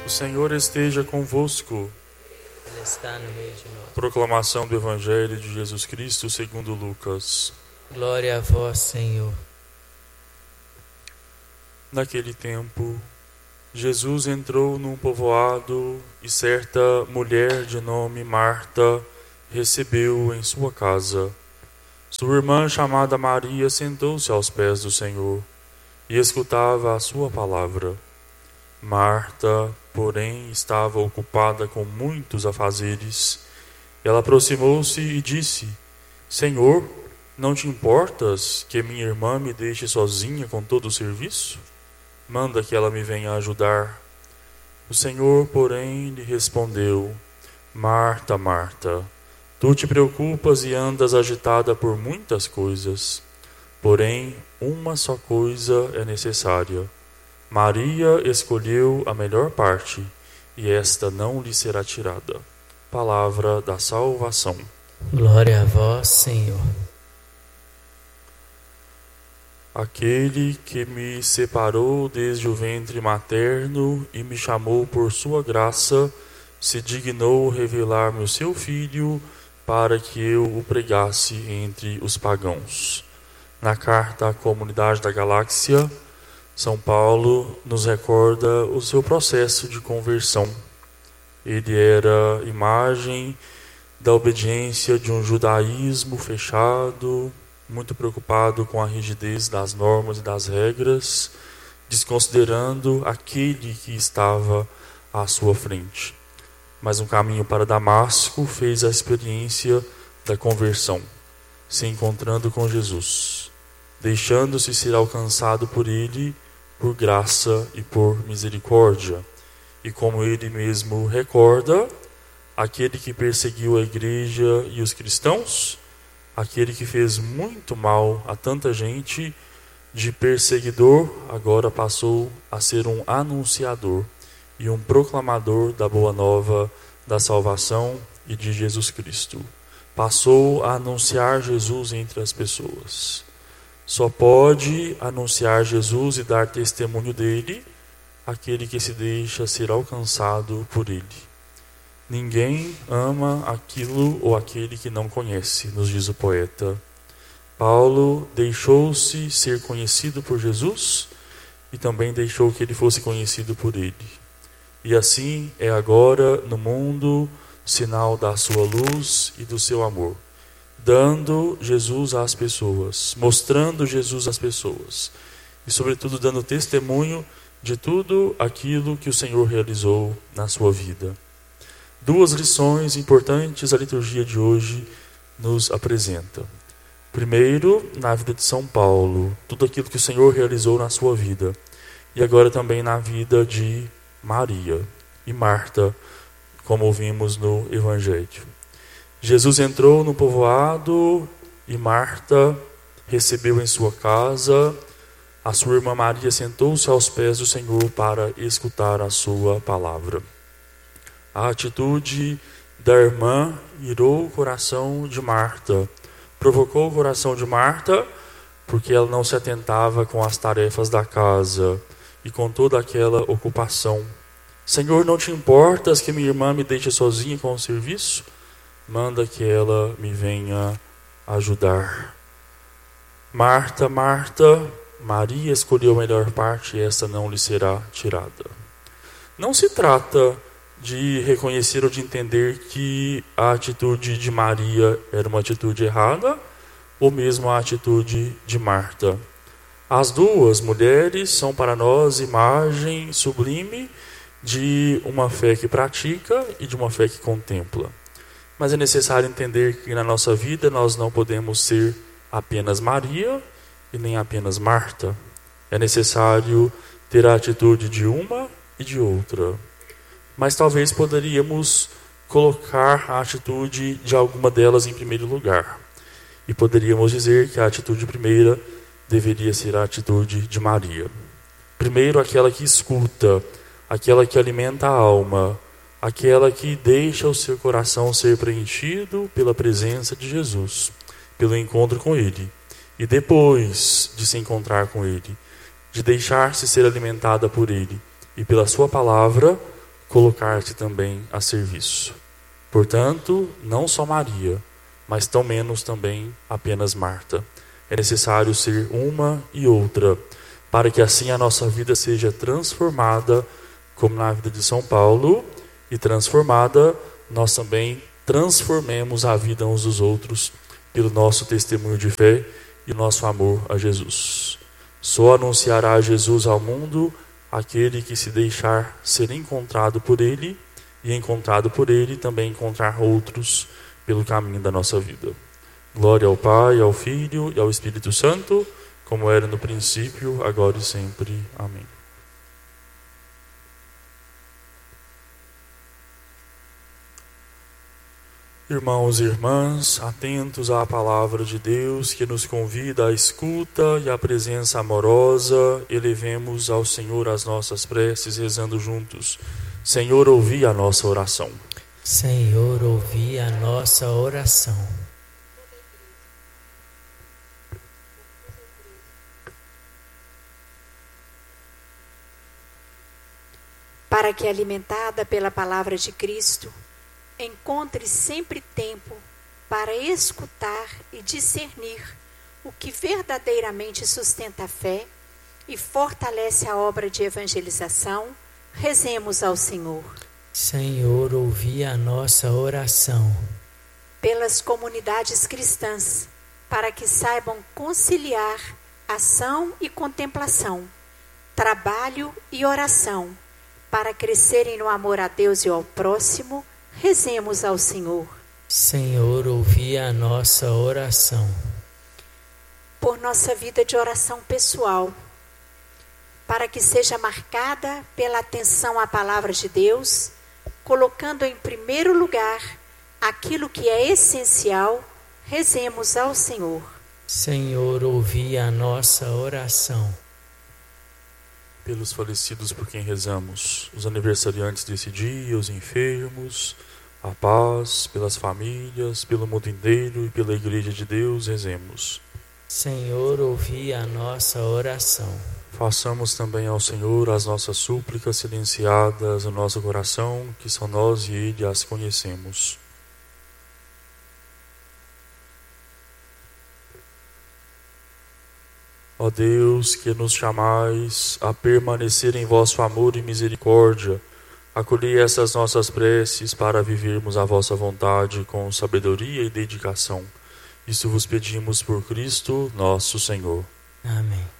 O Senhor esteja convosco. Ele está no meio de nós. Proclamação do Evangelho de Jesus Cristo segundo Lucas. Glória a vós, Senhor. Naquele tempo, Jesus entrou num povoado e certa mulher de nome Marta recebeu-o em sua casa. Sua irmã, chamada Maria, sentou-se aos pés do Senhor e escutava a sua palavra. Marta, porém, estava ocupada com muitos afazeres. Ela aproximou-se e disse: Senhor, não te importas que minha irmã me deixe sozinha com todo o serviço? Manda que ela me venha ajudar. O Senhor, porém, lhe respondeu: Marta, Marta, tu te preocupas e andas agitada por muitas coisas. Porém, uma só coisa é necessária. Maria escolheu a melhor parte, e esta não lhe será tirada. Palavra da salvação. Glória a vós, Senhor. Aquele que me separou desde o ventre materno e me chamou por sua graça, se dignou revelar-me o seu Filho, para que eu o pregasse entre os pagãos. Na carta à comunidade da Galáxia, São Paulo nos recorda o seu processo de conversão. Ele era imagem da obediência de um judaísmo fechado, muito preocupado com a rigidez das normas e das regras, desconsiderando aquele que estava à sua frente. Mas um caminho para Damasco fez a experiência da conversão, se encontrando com Jesus, deixando-se ser alcançado por ele, por graça e por misericórdia. E como ele mesmo recorda, aquele que perseguiu a igreja e os cristãos, aquele que fez muito mal a tanta gente, de perseguidor, agora passou a ser um anunciador e um proclamador da boa nova da salvação e de Jesus Cristo. Passou a anunciar Jesus entre as pessoas. Só pode anunciar Jesus e dar testemunho dele aquele que se deixa ser alcançado por ele. Ninguém ama aquilo ou aquele que não conhece, nos diz o poeta. Paulo deixou-se ser conhecido por Jesus e também deixou que ele fosse conhecido por ele. E assim é agora no mundo sinal da sua luz e do seu amor, dando Jesus às pessoas, mostrando Jesus às pessoas e, sobretudo, dando testemunho de tudo aquilo que o Senhor realizou na sua vida. Duas lições importantes a liturgia de hoje nos apresenta. Primeiro, na vida de São Paulo, tudo aquilo que o Senhor realizou na sua vida. E agora também na vida de Maria e Marta, como ouvimos no Evangelho. Jesus entrou no povoado e Marta recebeu em sua casa. A sua irmã Maria sentou-se aos pés do Senhor para escutar a sua palavra. A atitude da irmã irou o coração de Marta, provocou o coração de Marta, porque ela não se atentava com as tarefas da casa e com toda aquela ocupação. Senhor, não te importas que minha irmã me deixe sozinha com o serviço? Manda que ela me venha ajudar. Marta, Marta, Maria escolheu a melhor parte e esta não lhe será tirada. Não se trata de reconhecer ou de entender que a atitude de Maria era uma atitude errada, ou mesmo a atitude de Marta. As duas mulheres são para nós imagem sublime de uma fé que pratica e de uma fé que contempla. Mas é necessário entender que na nossa vida nós não podemos ser apenas Maria e nem apenas Marta. É necessário ter a atitude de uma e de outra. Mas talvez poderíamos colocar a atitude de alguma delas em primeiro lugar. E poderíamos dizer que a atitude primeira deveria ser a atitude de Maria. Primeiro, aquela que escuta, aquela que alimenta a alma, aquela que deixa o seu coração ser preenchido pela presença de Jesus, pelo encontro com Ele. E depois de se encontrar com Ele, de deixar-se ser alimentada por Ele e pela sua palavra, colocar-te também a serviço. Portanto, não só Maria, mas tão menos também apenas Marta. É necessário ser uma e outra, para que assim a nossa vida seja transformada, como na vida de São Paulo, e transformada, nós também transformemos a vida uns dos outros pelo nosso testemunho de fé e nosso amor a Jesus. Só anunciará Jesus ao mundo aquele que se deixar ser encontrado por Ele, e encontrado por Ele também encontrar outros pelo caminho da nossa vida. Glória ao Pai, ao Filho e ao Espírito Santo, como era no princípio, agora e sempre. Amém. Irmãos e irmãs, atentos à palavra de Deus que nos convida à escuta e à presença amorosa, elevemos ao Senhor as nossas preces, rezando juntos. Senhor, ouvi a nossa oração. Senhor, ouvi a nossa oração. Para que, alimentada pela palavra de Cristo, encontre sempre tempo para escutar e discernir o que verdadeiramente sustenta a fé e fortalece a obra de evangelização, rezemos ao Senhor. Senhor, ouvi a nossa oração. Pelas comunidades cristãs, para que saibam conciliar ação e contemplação, trabalho e oração, para crescerem no amor a Deus e ao próximo, rezemos ao Senhor. Senhor, ouvi a nossa oração. Por nossa vida de oração pessoal, para que seja marcada pela atenção à palavra de Deus, colocando em primeiro lugar aquilo que é essencial, rezemos ao Senhor. Senhor, ouvi a nossa oração. Pelos falecidos por quem rezamos, os aniversariantes desse dia, os enfermos, a paz, pelas famílias, pelo mundo inteiro e pela Igreja de Deus, rezemos. Senhor, ouvi a nossa oração. Façamos também ao Senhor as nossas súplicas silenciadas no nosso coração, que só nós e Ele as conhecemos. Ó Deus, que nos chamais a permanecer em vosso amor e misericórdia, acolhei essas nossas preces para vivermos a vossa vontade com sabedoria e dedicação. Isso vos pedimos por Cristo, nosso Senhor. Amém.